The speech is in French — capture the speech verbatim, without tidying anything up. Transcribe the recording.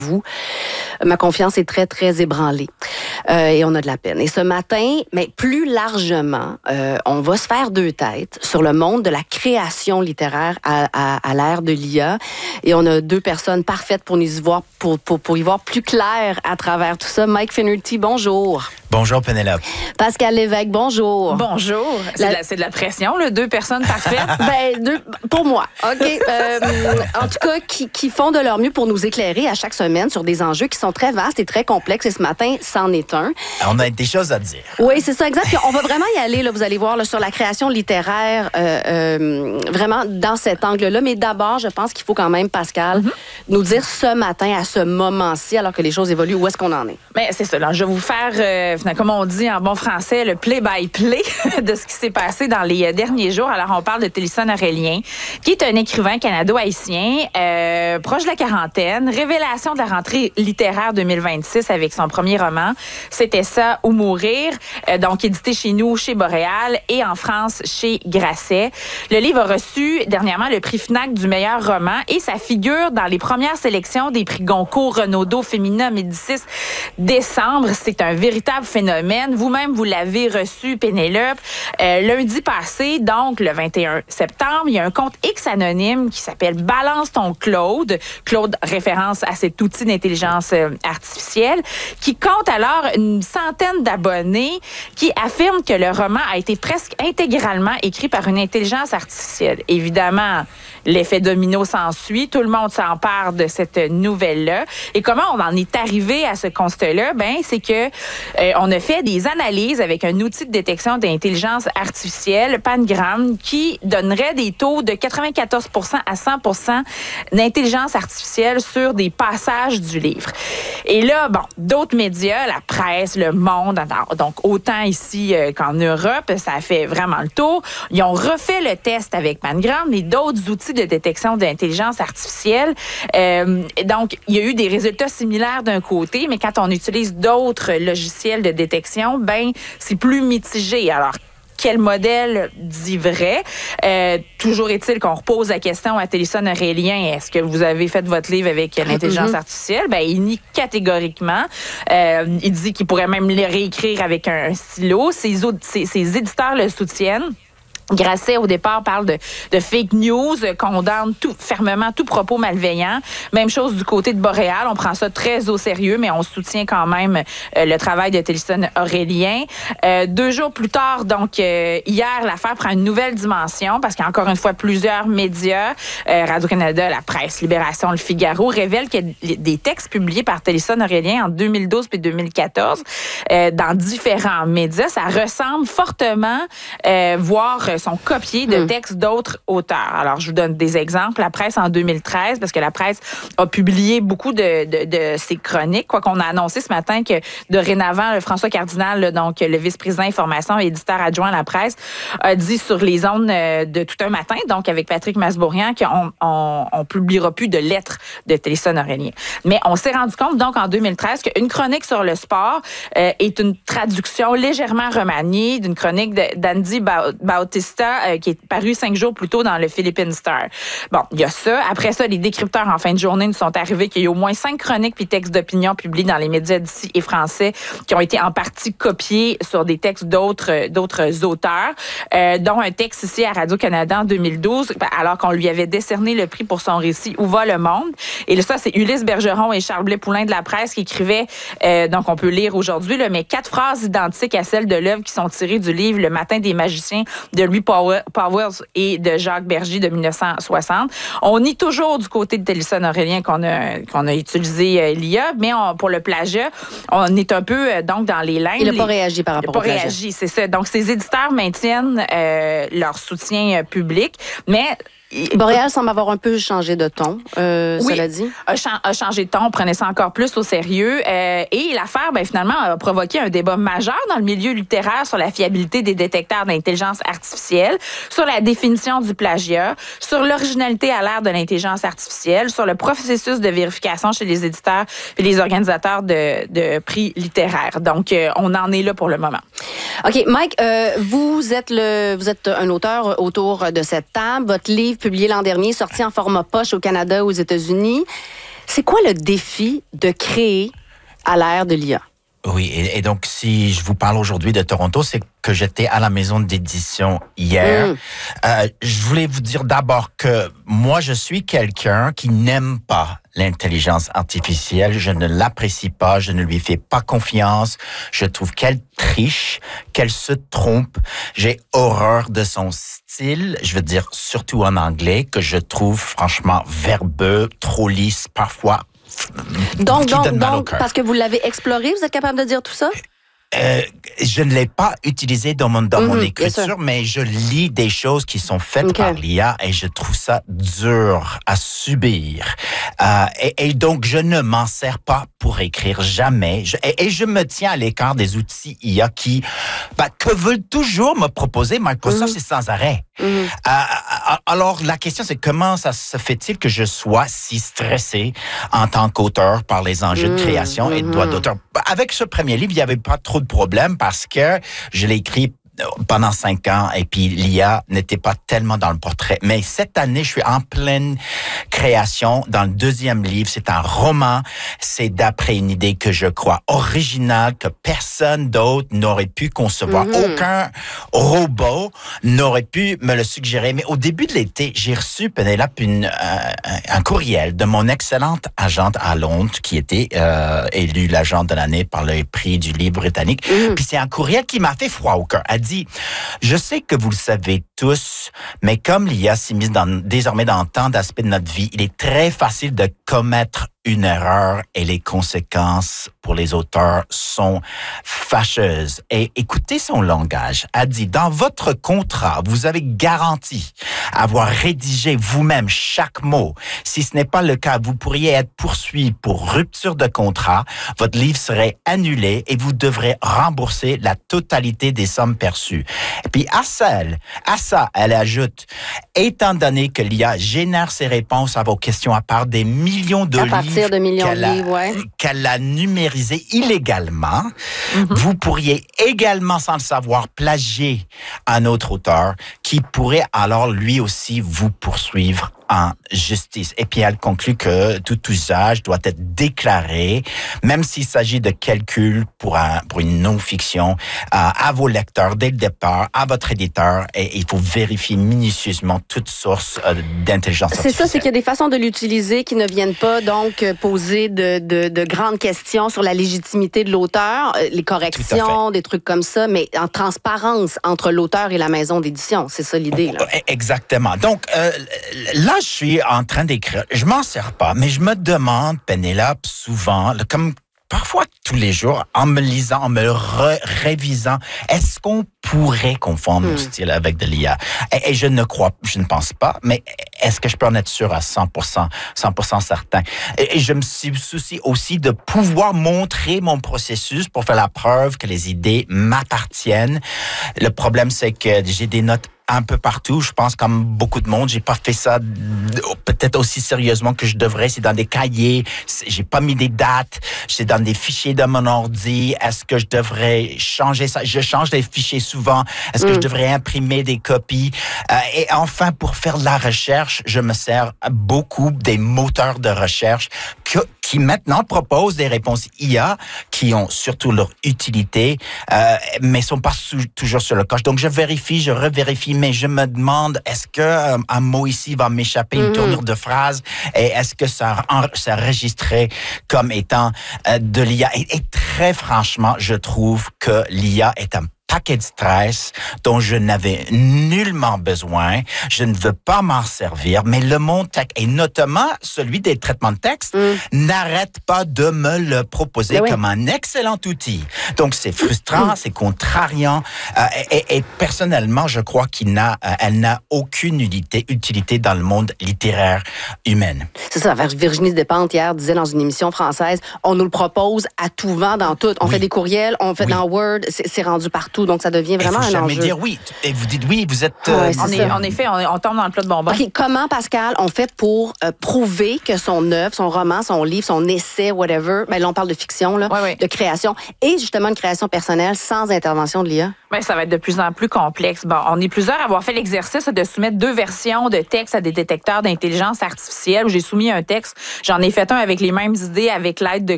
vous, ma confiance est très, très ébranlée euh, et on a de la peine. Et ce matin, mais plus largement, euh, on va se faire deux têtes sur le monde de la création littéraire à, à, à l'ère de l'I A. Et on a deux personnes parfaites pour nous y voir, pour, pour, pour y voir plus clair à travers tout ça. Mike Finnerty, bonjour. Bonjour, Pénélope. Pascal Lévesque, bonjour. Bonjour. C'est, la... de, la, c'est de la pression, là, deux personnes parfaites. ben, deux, pour moi, OK. Euh, en tout cas, qui, qui font de leur mieux pour nous éclairer à chaque semaine sur des enjeux qui sont très vastes et très complexes. Et ce matin, c'en est un. On a des choses à dire. Oui, c'est ça, exact. Puis on va vraiment y aller, là, vous allez voir, là, sur la création littéraire, euh, euh, vraiment dans cet angle-là. Mais d'abord, je pense qu'il faut quand même, Pascal, mm-hmm. nous dire ce matin, à ce moment-ci, alors que les choses évoluent, où est-ce qu'on en est? Mais c'est ça. Là, je vais vous faire, euh, comme on dit en bon français, le play-by-play de ce qui s'est passé dans les derniers jours. Alors, on parle de Télison Aurélien, qui est un écrivain canado-haïtien, euh, proche de la quarantaine, révélation de la rentrée littéraire deux mille vingt-six avec son premier roman, C'était ça ou mourir, euh, donc édité chez nous, chez Boréal, et en France, chez Grasset. Le livre a reçu dernièrement le prix Fnac du meilleur roman et ça figure dans les premières sélections des prix Goncourt, Renaudot, Femina, Médicis, décembre. C'est un véritable phénomène. Vous-même, vous l'avez reçu, Pénélope. Euh, lundi passé, donc le vingt et un septembre, il y a un compte X anonyme qui s'appelle Balance ton Claude. Claude, référence à cet outil d'intelligence artificielle, qui compte alors une centaine d'abonnés qui affirment que le roman a été presque intégralement écrit par une intelligence artificielle. Évidemment, l'effet domino s'ensuit. Tout le monde s'empare de cette nouvelle-là. Et comment on en est arrivé à ce constat-là? Ben, c'est que euh, on a fait des analyses avec un outil de détection d'intelligence artificielle, Pangram, qui donnerait des taux de quatre-vingt-quatorze pour cent à cent pour cent d'intelligence artificielle sur des passages du livre. Et là, bon, d'autres médias, la presse, le Monde, donc autant ici euh, qu'en Europe, ça a fait vraiment le tour. Ils ont refait le test avec Pangram, mais d'autres outils de détection d'intelligence artificielle. Euh, donc, il y a eu des résultats similaires d'un côté, mais quand on utilise d'autres logiciels de détection, ben c'est plus mitigé. Alors, quel modèle dit vrai? Euh, toujours est-il qu'on repose la question à Télison Aurélien, est-ce que vous avez fait votre livre avec l'intelligence mm-hmm. artificielle? Ben, il nie catégoriquement. Euh, il dit qu'il pourrait même le réécrire avec un stylo. Ses, ses, ses éditeurs le soutiennent. Grasset, au départ, parle de, de fake news, condamne tout, fermement tout propos malveillant. Même chose du côté de Boréal. On prend ça très au sérieux, mais on soutient quand même euh, le travail de Télison Aurélien. Euh, deux jours plus tard, donc euh, hier, l'affaire prend une nouvelle dimension parce qu'encore une fois, plusieurs médias, euh, Radio-Canada, la presse, Libération, Le Figaro, révèlent que des textes publiés par Télison Aurélien en deux mille douze puis deux mille quatorze euh, dans différents médias, ça ressemble fortement, euh, voire sont copiés de textes d'autres auteurs. Alors, je vous donne des exemples. La presse en deux mille treize, parce que la presse a publié beaucoup de, de, de ses chroniques, quoi qu'on a annoncé ce matin que dorénavant, François Cardinal, là, donc le vice-président information et éditeur adjoint à la presse, a dit sur les ondes de Tout un matin, donc avec Patrick Masbourian, qu'on on, on publiera plus de lettres de Télison Aurélien. Mais on s'est rendu compte, donc, en deux mille treize, qu'une chronique sur le sport euh, est une traduction légèrement remaniée d'une chronique d'Andy Bautista, Euh, qui est paru cinq jours plus tôt dans le Philippine Star. Bon, il y a ça. Après ça, les décrypteurs en fin de journée nous sont arrivés qu'il y a au moins cinq chroniques puis textes d'opinion publiés dans les médias d'ici et français qui ont été en partie copiés sur des textes d'autres d'autres auteurs, euh, dont un texte ici à Radio-Canada en deux mille douze, alors qu'on lui avait décerné le prix pour son récit Où va le monde? Et là, ça, c'est Ulysse Bergeron et Charles Blais-Poulain de la presse qui écrivaient, euh, donc on peut lire aujourd'hui, là, mais quatre phrases identiques à celles de l'œuvre qui sont tirées du livre Le matin des magiciens de Louis Powers et de Jacques Bergier de mille neuf cent soixante. On nie toujours du côté de Télison Aurélien qu'on a, qu'on a utilisé euh, l'I A, mais on, pour le plagiat, on est un peu euh, donc dans les lignes. Il n'a pas réagi par rapport au plagiat. Il n'a pas réagi, c'est ça. Donc, ces éditeurs maintiennent euh, leur soutien euh, public, mais Boréal semble avoir un peu changé de ton, euh, oui, cela dit. A, a changé de ton, on prenait ça encore plus au sérieux. Euh, et l'affaire, ben, finalement, a provoqué un débat majeur dans le milieu littéraire sur la fiabilité des détecteurs d'intelligence artificielle, sur la définition du plagiat, sur l'originalité à l'ère de l'intelligence artificielle, sur le processus de vérification chez les éditeurs et les organisateurs de, de prix littéraires. Donc, euh, on en est là pour le moment. OK. Mike, euh, vous êtes le, vous êtes un auteur autour de cette table. Votre livre, publié l'an dernier, sorti en format poche au Canada, aux États-Unis. C'est quoi le défi de créer à l'ère de l'I A? Oui, et, et donc si je vous parle aujourd'hui de Toronto, c'est que j'étais à la maison d'édition hier. Mm. Euh, je voulais vous dire d'abord que moi, je suis quelqu'un qui n'aime pas l'intelligence artificielle. Je ne l'apprécie pas, je ne lui fais pas confiance. Je trouve qu'elle triche, qu'elle se trompe. J'ai horreur de son style, je veux dire surtout en anglais, que je trouve franchement verbeux, trop lisse, parfois. Donc, qui donc, donne mal au donc cœur. parce que vous l'avez exploré, vous êtes capable de dire tout ça? Euh, je ne l'ai pas utilisé dans mon, dans Mm-hmm, mon bien écriture, sûr. mais je lis des choses qui sont faites Okay. par l'I A et je trouve ça dur à subir. Euh, et, et donc, je ne m'en sers pas pour écrire jamais. Je, et, et je me tiens à l'écart des outils I A qui, bah, que veulent toujours me proposer Microsoft, Mm-hmm. c'est sans arrêt. Mm-hmm. Euh, alors, la question, c'est comment ça se fait-il que je sois si stressé en tant qu'auteur par les enjeux Mm-hmm. de création et de droit d'auteur? Avec ce premier livre, il n'y avait pas trop de problème parce que je l'ai écrit pendant cinq ans et puis l'I A n'était pas tellement dans le portrait. Mais cette année, je suis en pleine création dans le deuxième livre. C'est un roman. C'est d'après une idée que je crois originale, que personne d'autre n'aurait pu concevoir. Mm-hmm. Aucun robot n'aurait pu me le suggérer. Mais au début de l'été, j'ai reçu, Pénélope, une, euh, un courriel de mon excellente agente à Londres qui était euh, élue l'agent de l'année par le prix du livre britannique. Mm-hmm. Puis c'est un courriel qui m'a fait froid au cœur. Elle dit, je sais que vous le savez tous, mais comme l'I A s'est mise dans, désormais dans tant d'aspects de notre vie, il est très facile de commettre une erreur et les conséquences pour les auteurs sont fâcheuses. Et écoutez son langage. Elle dit, dans votre contrat, vous avez garanti avoir rédigé vous-même chaque mot. Si ce n'est pas le cas, vous pourriez être poursuivi pour rupture de contrat, votre livre serait annulé et vous devrez rembourser la totalité des sommes perçues. Et puis à ça, à ça, elle ajoute, étant donné que l'I A génère ses réponses à vos questions à part des millions de À livres partir de millions qu'elle de a, livres, ouais. qu'elle a numérisés illégalement, Mm-hmm. vous pourriez également, sans le savoir, plagier un autre auteur qui pourrait alors lui aussi vous poursuivre en justice. Et puis elle conclut que tout usage doit être déclaré, même s'il s'agit de calcul pour, un, pour une non-fiction, euh, à vos lecteurs dès le départ, à votre éditeur, et il faut vérifier minutieusement toute source euh, d'intelligence artificielle. C'est ça, c'est qu'il y a des façons de l'utiliser qui ne viennent pas donc poser de, de, de grandes questions sur la légitimité de l'auteur, euh, les corrections, des trucs comme ça, mais en transparence entre l'auteur et la maison d'édition. C'est ça l'idée, là. Exactement. Donc, euh, là, je suis en train d'écrire. Je m'en sers pas, mais je me demande, Pénélope, souvent, là, comme parfois tous les jours, en me lisant, en me re- révisant, est-ce qu'on pourrait confondre mon Hmm. style avec de l'I A? Et, et je ne crois, je ne pense pas, mais est-ce que je peux en être sûr à cent pour cent, cent pour cent certain? Et, et je me soucie aussi de pouvoir montrer mon processus pour faire la preuve que les idées m'appartiennent. Le problème, c'est que j'ai des notes un peu partout. Je pense, comme beaucoup de monde, j'ai pas fait ça peut-être aussi sérieusement que je devrais. C'est dans des cahiers. J'ai pas mis des dates. C'est dans des fichiers de mon ordi. Est-ce que je devrais changer ça? Je change des fichiers souvent. Est-ce que Mm. je devrais imprimer des copies? Euh, et enfin, pour faire de la recherche, je me sers beaucoup des moteurs de recherche que, qui maintenant proposent des réponses I A qui ont surtout leur utilité, euh, mais sont pas sou- toujours sur le coche. Donc, je vérifie, je revérifie, mais je me demande, est-ce que euh, un mot ici va m'échapper, une Mhm. tournure de phrase, et est-ce que ça, en, ça enregistré comme étant euh, de l'I A? Et, et très franchement, je trouve que l'I A est un paquet de stress dont je n'avais nullement besoin. Je ne veux pas m'en servir, mais le monde tech, et notamment celui des traitements de texte, Mm. n'arrête pas de me le proposer Mais oui. comme un excellent outil. Donc, c'est frustrant, c'est contrariant, euh, et, et, et personnellement, je crois qu'il n'a, euh, elle n'a aucune utilité, utilité dans le monde littéraire humain. C'est ça. Virginie Despentes, hier, disait dans une émission française, on nous le propose à tout vent dans tout. On Oui. fait des courriels, on fait Oui. dans Word, c'est c'est rendu partout. tout. Donc, ça devient vraiment un enjeu. Il faut jamais dire oui. Et vous dites oui, vous êtes... Euh, ouais, on est, en effet, on, on tombe dans le plat de bonbons. OK, comment, Pascal, on fait pour euh, prouver que son œuvre, son roman, son livre, son essai, whatever, ben là, on parle de fiction, là, ouais, ouais. de création, et justement une création personnelle sans intervention de l'I A? Ben, ça va être de plus en plus complexe. Bon, on est plusieurs à avoir fait l'exercice de soumettre deux versions de texte à des détecteurs d'intelligence artificielle. J'ai soumis un texte. J'en ai fait un avec les mêmes idées, avec l'aide de